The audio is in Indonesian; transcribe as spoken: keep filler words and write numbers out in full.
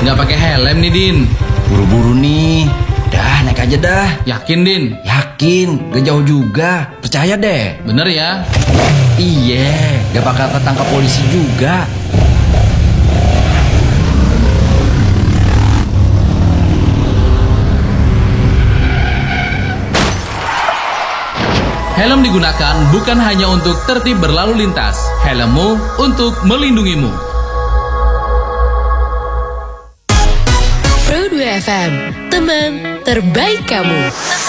Nggak pakai helm nih, Din. Buru-buru nih. Dah, naik aja dah. Yakin, Din? Yakin, gak jauh juga. Percaya deh. Bener ya? Iya, gak bakal ketangkap polisi juga. Helm digunakan bukan hanya untuk tertib berlalu lintas. Helmmu untuk melindungimu. Pro dua F M, teman terbaik kamu.